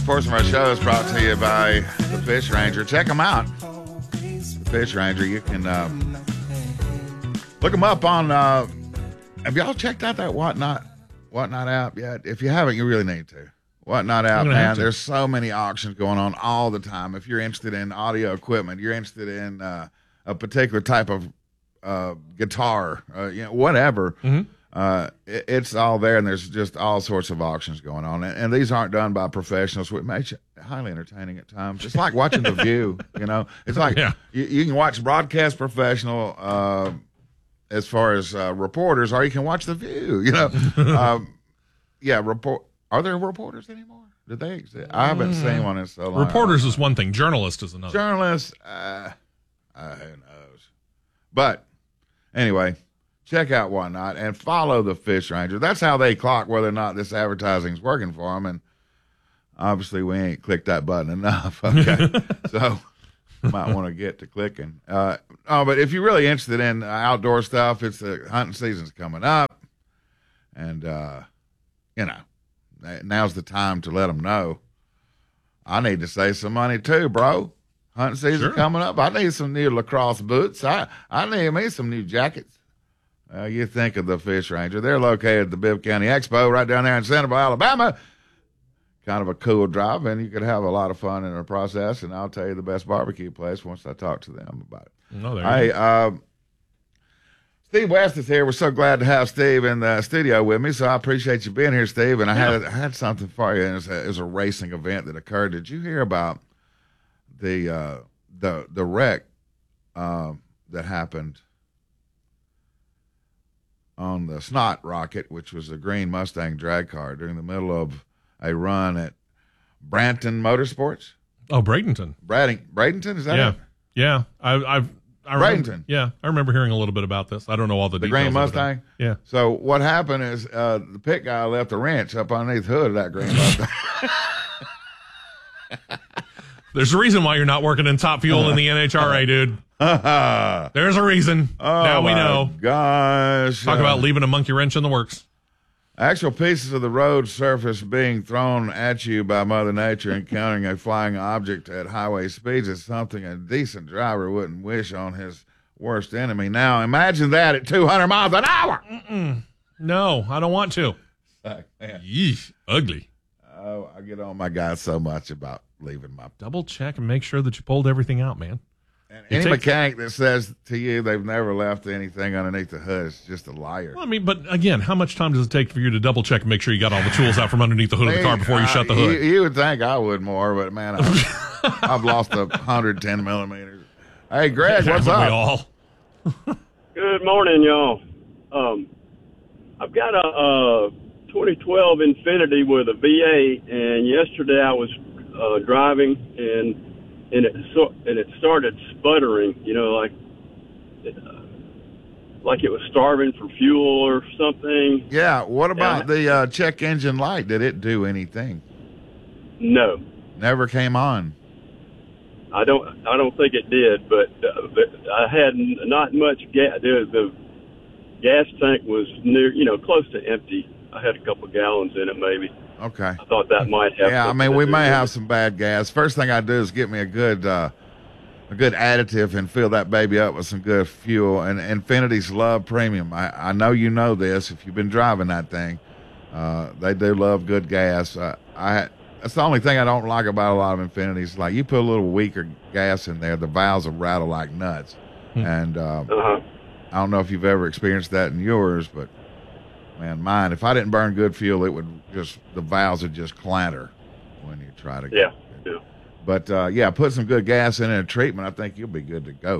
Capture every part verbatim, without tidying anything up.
portion of our show is brought to you by the Fish Ranger. Check them out. The Fish Ranger. You can um, look them up on. Uh, have y'all checked out that Whatnot Whatnot app yet? If you haven't, you really need to. Whatnot app, man. There's so many auctions going on all the time. If you're interested in audio equipment, you're interested in uh, a particular type of uh, guitar, uh, you know, whatever. Mm-hmm. Uh, it, it's all there, and there's just all sorts of auctions going on. And, and these aren't done by professionals, which makes it highly entertaining at times. It's like watching The View, you know. It's like yeah. you, you can watch broadcast professional uh, as far as uh, reporters, or you can watch The View, you know. um, yeah, report. Are there reporters anymore? Did they exist? I haven't mm. seen one in so long. Reporters is one thing. Journalist is another. Journalists, uh, uh, who knows? But anyway, check out Whatnot and follow the Fish Ranger. That's how they clock whether or not this advertising's working for them. And obviously, we ain't clicked that button enough. Okay, so you might want to get to clicking. Uh, oh, but if you're really interested in outdoor stuff, it's the hunting season's coming up, and uh, you know. Now's the time to let them know. I need to save some money too, bro. Hunting season sure. coming up. I need some new lacrosse boots. I, I need me some new jackets. Uh, you think of the Fish Ranger. They're located at the Bibb County Expo right down there in Centerville, Alabama. Kind of a cool drive, and you could have a lot of fun in the process, and I'll tell you the best barbecue place once I talk to them about it. No, there hey, uh, Steve West is here. We're so glad to have Steve in the studio with me, so I appreciate you being here, Steve. And I yeah. had I had something for you. It was, a, it was a racing event that occurred. Did you hear about the uh, the the wreck uh, that happened on the Snot Rocket, which was a green Mustang drag car, during the middle of a run at Branton Motorsports? Oh, Bradenton. Brading, Bradenton, is that yeah. it? Yeah, I, I've. I remember, Bradenton. Yeah, I remember hearing a little bit about this. I don't know all the, the details. The green Mustang? Yeah. So what happened is uh, the pit guy left a wrench up underneath the hood of that green Mustang. There's a reason why you're not working in Top Fuel in the N H R A, dude. There's a reason. Oh, now we know. Gosh. Talk uh, about leaving a monkey wrench in the works. Actual pieces of the road surface being thrown at you by Mother Nature encountering a flying object at highway speeds is something a decent driver wouldn't wish on his worst enemy. Now, imagine that at two hundred miles an hour. Mm-mm. No, I don't want to. Like, man. Yeesh, ugly. Oh, I get on my guys so much about leaving my... Double check and make sure that you pulled everything out, man. And any take... mechanic that says to you they've never left anything underneath the hood is just a liar. Well, I mean, but again, how much time does it take for you to double check and make sure you got all the tools out from underneath the hood of the car before you uh, shut the hood? You, you would think I would more, but man, I've, I've lost a hundred ten millimeters. Hey, Greg, what's up? We all. Good morning, y'all. Um, I've got a, a twenty twelve Infiniti with a V eight, and yesterday I was uh, driving and. And it so, and it started sputtering, you know, like uh, like it was starving for fuel or something. Yeah. What about and, the uh, check engine light? Did it do anything? No. Never came on. I don't. I don't think it did. But, uh, but I had not much gas. The, the gas tank was near, you know, close to empty. I had a couple gallons in it, maybe. Okay. I thought that might have. Yeah, I mean, we may have some bad gas. First thing I do is get me a good, uh, a good additive and fill that baby up with some good fuel. And Infinitis love premium. I, I know you know this if you've been driving that thing. Uh, they do love good gas. Uh, I that's the only thing I don't like about a lot of Infinitis. Like you put a little weaker gas in there, the valves will rattle like nuts. Hmm. And uh, uh-huh. I don't know if you've ever experienced that in yours, but. Man, mine, if I didn't burn good fuel, it would just, the valves would just clatter when you try to yeah, get yeah. But, uh, yeah, put some good gas in and a treatment. I think you'll be good to go.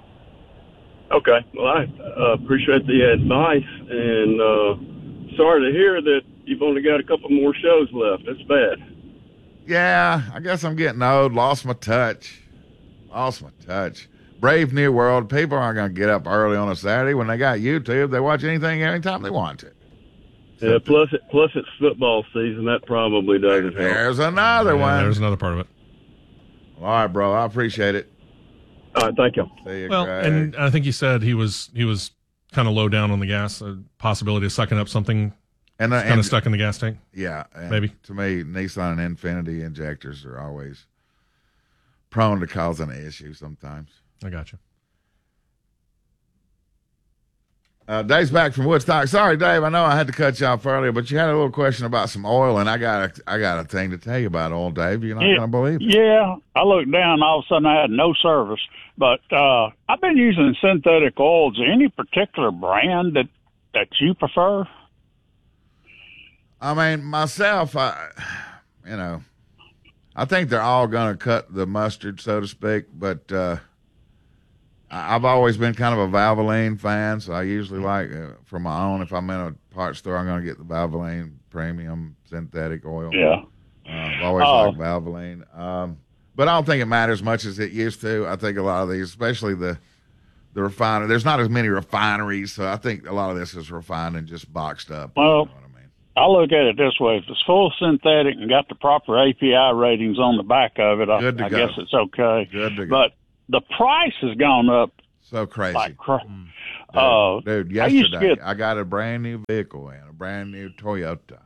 Okay. Well, I uh, appreciate the advice, and uh, sorry to hear that you've only got a couple more shows left. That's bad. Yeah, I guess I'm getting old. Lost my touch. Lost my touch. Brave New World. People aren't going to get up early on a Saturday when they got YouTube. They watch anything anytime they want to. Yeah, plus it, plus it's football season. That probably doesn't help. There's another yeah, one. There's another part of it. All right, bro. I appreciate it. All right, thank you. See you, well, Greg. And I think he said he was he was kind of low down on the gas. A possibility of sucking up something And, the, Kind and of stuck in the gas tank. yeah, and Maybe. to me, Nissan and Infiniti injectors are always prone to causing an issue sometimes. I got you. Uh, Dave's back from Woodstock. Sorry, Dave. I know I had to cut you off earlier, but you had a little question about some oil, and I got a, I got a thing to tell you about oil, Dave. You're not Yeah. going to believe it. Yeah, I looked down. All of a sudden, I had no service. But uh, I've been using synthetic oils. Any particular brand that that you prefer? I mean, myself, I, you know, I think they're all going to cut the mustard, so to speak, but uh, I- I've always been kind of a Valvoline fan, so I usually like, uh, for my own, if I'm in a parts store, I'm going to get the Valvoline premium synthetic oil. Yeah. Uh, I've always Oh. liked Valvoline. Um, but I don't think it matters much as it used to. I think a lot of these, especially the the refinery, there's not as many refineries, so I think a lot of this is refined and just boxed up. Well, you know what I mean? I look at it this way: if it's full synthetic and got the proper A P I ratings on the back of it, I, Good to I go. guess it's okay. Good to go. But the price has gone up So crazy. like cra- Dude, uh, dude, I used to yesterday get- I got a brand new vehicle in, a brand new Toyota.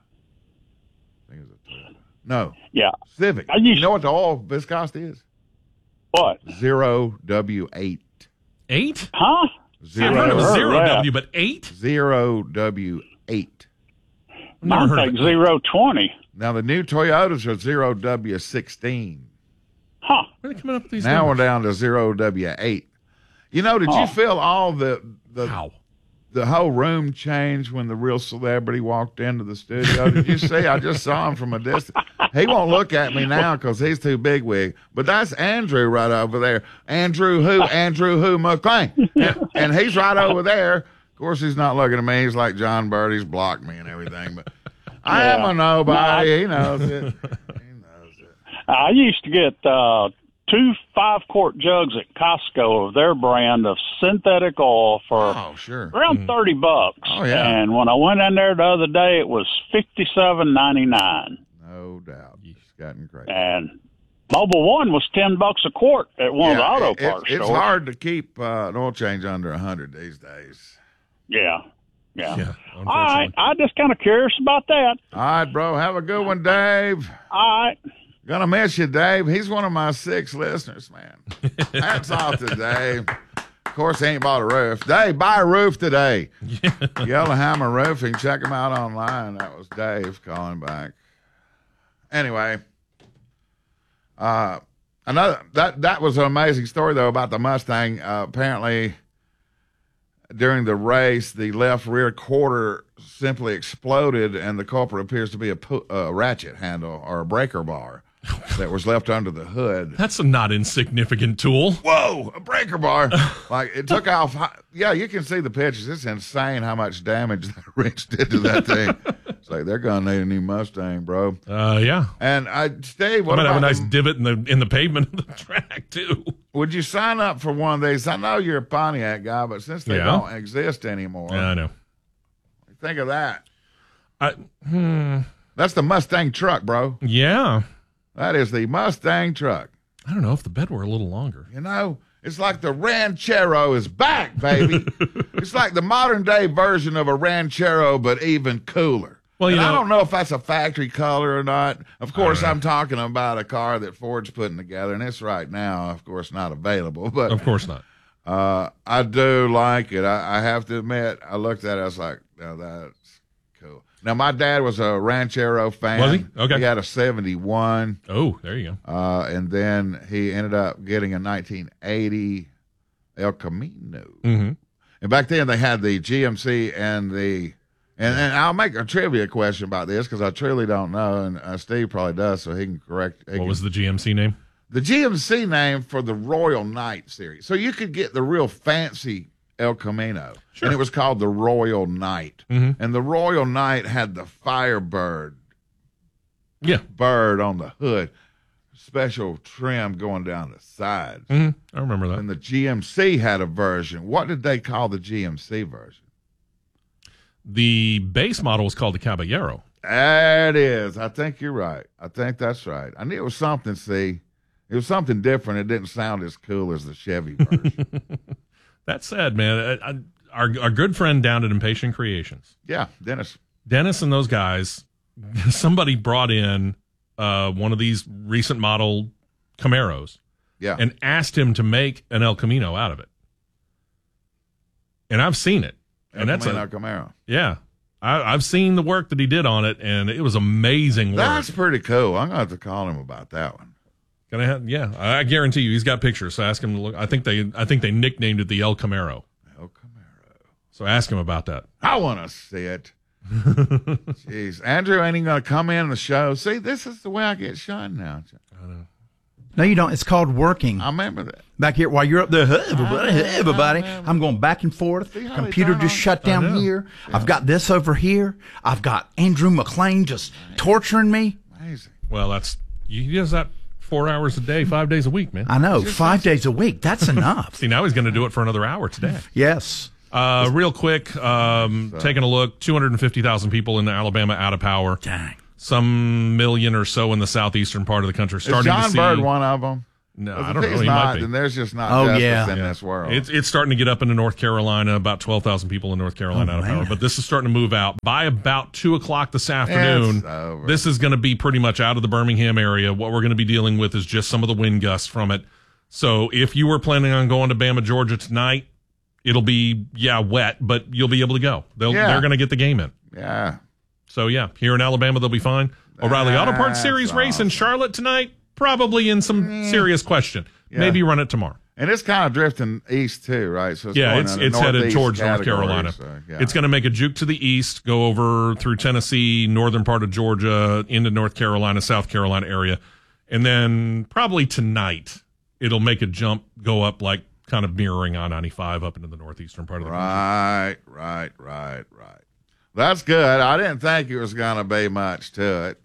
I think it was a Toyota. No, yeah. Civic. I used- You know what the oil viscosity is? What? Zero W eight. Eight? Huh? I've Zero, heard of heard zero that. W, but eight? zero W eight. Never Mine heard of takes it. zero twenty. Now the new Toyotas are zero W sixteen. Huh? Where are they coming up with these Now we're numbers? down to zero W eight. You know, did Oh. you feel all the the Wow. the whole room changed when the real celebrity walked into the studio? Did you see? I just saw him from a distance. He won't look at me now because he's too big wig. But that's Andrew right over there. Andrew who? Andrew who McLean. And, and he's right over there. Of course, he's not looking at me. He's like John Bird. He's blocked me and everything. But I am Yeah. a nobody. He knows it. He knows it. I used to get uh, two five-quart jugs at Costco of their brand of synthetic oil for Oh, sure. around thirty bucks. Oh, yeah. And when I went in there the other day, it was fifty-seven ninety-nine. No doubt. It's gotten crazy. And Mobile One was ten bucks a quart at one Yeah, of the auto it- parts it's stores. hard to keep uh, an oil change under one hundred these days. Yeah. Yeah. Yeah, All right. unfortunately. I just kind of curious about that. All right, bro. Have a good one, Dave. All right. Gonna miss you, Dave. He's one of my six listeners, man. Hats off to Dave. Of course, he ain't bought a roof. Dave, buy a roof today. Yellowhammer Roofing. Check him out online. That was Dave calling back. Anyway, uh, another that that was an amazing story though about the Mustang. Uh, apparently, during the race, the left rear quarter simply exploded, and the culprit appears to be a, pu- a ratchet handle or a breaker bar that was left under the hood. That's a not insignificant tool. Whoa, a breaker bar. Like, it took off. Yeah, you can see the pictures. It's insane how much damage that wrench did to that thing. It's like, they're going to need a new Mustang, bro. Uh, yeah. And I, Steve, I what might have a about nice the- divot in the in the pavement of the track too. would you sign up for one of these? I know you're a Pontiac guy, but since they Yeah. don't exist anymore, Yeah, I know. think of that. I, hmm, That's the Mustang truck, bro. yeah. That is the Mustang truck. I don't know if the bed were a little longer. You know, it's like the Ranchero is back, baby. It's like the modern day version of a Ranchero, but even cooler. Well, you And I know- don't know if that's a factory color or not. Of course, know. I'm talking about a car that Ford's putting together, and it's right now, of course, not available. But Of course not. uh, I do like it. I, I have to admit, I looked at it, I was like, oh, that's cool. Now, my dad was a Ranchero fan. Was he? Okay. He had a seventy-one. Oh, there you go. Uh, and then he ended up getting a nineteen eighty El Camino. Mm-hmm. And back then they had the G M C and the, and, and I'll make a trivia question about this because I truly don't know, and uh, Steve probably does, so he can correct. He What can- was the G M C name? the G M C name for the Royal Knight series? So you could get the real fancy El Camino, Sure. and it was called the Royal Knight. Mm-hmm. And the Royal Knight had the Firebird Yeah. bird on the hood, special trim going down the sides. Mm-hmm. I remember that. And the G M C had a version. What did they call the G M C version? The base model was called the Caballero. That is. I think you're right. I think that's right. I knew it was something, see. It was something different. It didn't sound as cool as the Chevy version. That said, man, I, I, our our good friend down at Impatient Creations, Yeah, Dennis. Dennis and those guys, somebody brought in uh, one of these recent model Camaros Yeah. and asked him to make an El Camino out of it. And I've seen it. El And that's Camino a, Camaro. yeah. I, I've seen the work that he did on it, and it was amazing work. That's pretty cool. I'm going to have to call him about that one. Can I have, yeah, I guarantee you, he's got pictures. So ask him to look. I think they, I think they nicknamed it the El Camaro. El Camaro. So ask him about that. I want to see it. Jeez. Andrew ain't even going to come in the show. See, this is the way I get shunned now. I know. No, you don't. It's called working. I remember that. Back here, while you're up there, hey, everybody, hey, everybody, I'm going back and forth. See how Computer they just turn shut on? I down know. here. I've got this over here. I've got Andrew McLean just torturing me. Amazing. Well, that's, he does that four hours a day, five days a week, man. I know, five days a week. That's enough. See, now he's going to do it for another hour today. Yes. Uh, real quick, um, taking a look, two hundred fifty thousand people in Alabama out of power. Dang. Some million or so in the southeastern part of the country. Is Starting John to see. Bird one of them? No, If I don't know. he's He not, might be. then there's just not Oh, justice yeah. in Yeah. this world. It's it's starting to get up into North Carolina. About twelve thousand people in North Carolina Oh, out of power. man. But this is starting to move out. By about two o'clock this afternoon, It's over. this is going to be pretty much out of the Birmingham area. What we're going to be dealing with is just some of the wind gusts from it. So if you were planning on going to Bama, Georgia tonight, it'll be, yeah, wet, but you'll be able to go. They'll, Yeah. They're going to get the game in. yeah. So, yeah, here in Alabama, they'll be fine. O'Reilly Auto Parts That's Series race in awesome. Charlotte tonight, probably in some serious question. Yeah. Maybe run it tomorrow. And it's kind of drifting east, too, right? So it's Yeah, going it's in the it's headed northeast towards North category, Carolina. so, yeah. It's going to make a juke to the east, go over through Tennessee, northern part of Georgia, into North Carolina, South Carolina area. And then probably tonight, it'll make a jump, go up like kind of mirroring I ninety-five up into the northeastern part of the country. Right, right, right, right. That's good. I didn't think it was going to be much to it.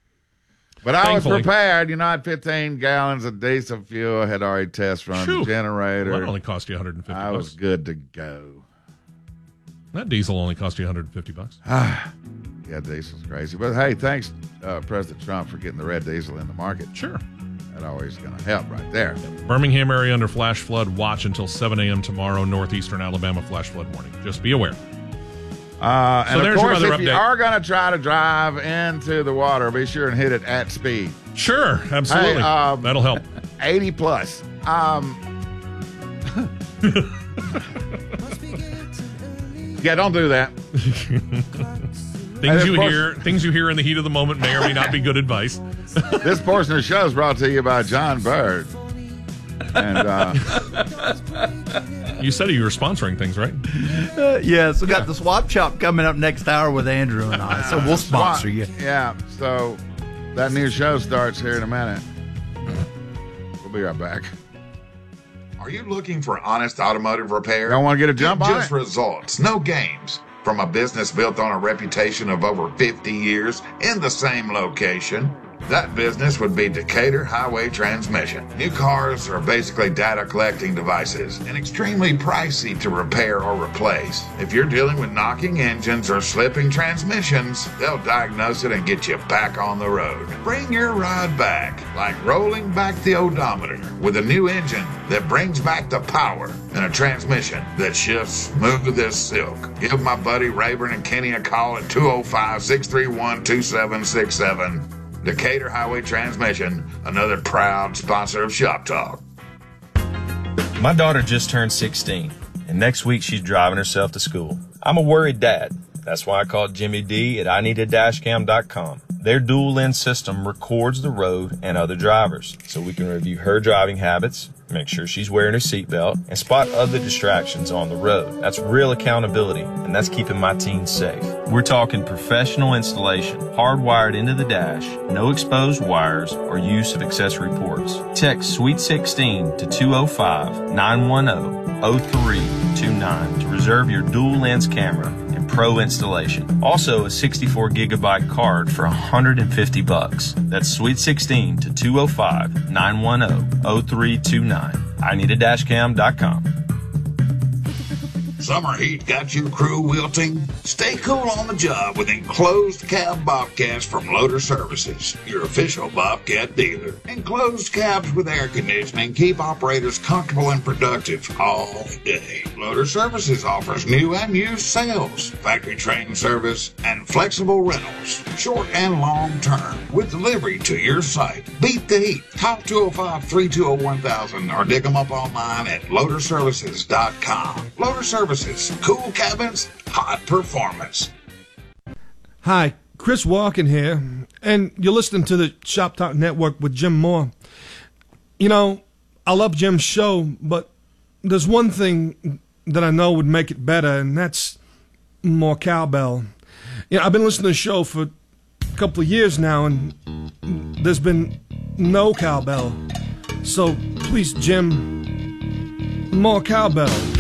But I was Thankfully. prepared. You know, I had fifteen gallons of diesel fuel. I had already test run Phew. the generator. Well, that only cost you one hundred fifty I was bucks. good to go. That diesel only cost you one hundred fifty bucks. Yeah, diesel's crazy. But hey, thanks, uh, President Trump, for getting the red diesel in the market. Sure. That always going to help right there. Birmingham area under flash flood watch until seven a.m. tomorrow, northeastern Alabama flash flood warning. Just be aware. Uh, So and of there's your course, weather if you update. are going to try to drive into the water, be sure and hit it at speed. Sure, absolutely. Hey, um, That'll help. eighty plus. Um, yeah, don't do that. Things of you course- hear, things you hear in the heat of the moment may or may not be good advice. This portion of the show is brought to you by John Bird. And uh, You said you were sponsoring things, right? Uh, yes, we got the swap shop coming up next hour with Andrew and I, so we'll sponsor you. Yeah, so that new show starts here in a minute. We'll be right back. Are you looking for honest automotive repair? Y'all want to get a jump on Just it? results, no games. From a business built on a reputation of over fifty years in the same location, that business would be Decatur Highway Transmission. New cars are basically data collecting devices and extremely pricey to repair or replace. If you're dealing with knocking engines or slipping transmissions, they'll diagnose it and get you back on the road. Bring your ride back, like rolling back the odometer, with a new engine that brings back the power and a transmission that shifts smooth as silk. Give my buddy Rayburn and Kenny a call at two oh five, six three one, two seven six seven. Decatur Highway Transmission, another proud sponsor of Shop Talk. My daughter just turned sixteen, and next week she's driving herself to school. I'm a worried dad. That's why I called Jimmy D at I need a dash cam dot com. Their dual lens system records the road and other drivers, so we can review her driving habits, make sure she's wearing her seatbelt, and spot other distractions on the road. That's real accountability, and that's keeping my teens safe. We're talking professional installation, hardwired into the dash, no exposed wires, or use of accessory ports. Text Sweet sixteen to two oh five, nine one oh, oh three two nine to reserve your dual lens camera and pro installation. Also, a sixty-four gigabyte card for one hundred fifty bucks. That's Sweet sixteen to two oh five, nine one oh, oh three two nine. I need a dash cam dot com. Summer heat got your crew wilting? Stay cool on the job with enclosed cab Bobcats from Loader Services, your official Bobcat dealer. Enclosed cabs with air conditioning keep operators comfortable and productive all day. Loader Services offers new and used sales, factory training service, and flexible rentals, short and long term, with delivery to your site. Beat the heat. Call two oh five, three two oh, one thousand or dig them up online at loader services dot com. Loader Services. Cool cabins, hot performance. Hi, Chris Walken here, and you're listening to the Shop Talk Network with Jim Moore. You know, I love Jim's show, but there's one thing that I know would make it better, and that's more cowbell. You know, I've been listening to the show for a couple of years now, and there's been no cowbell. So please, Jim, more cowbell.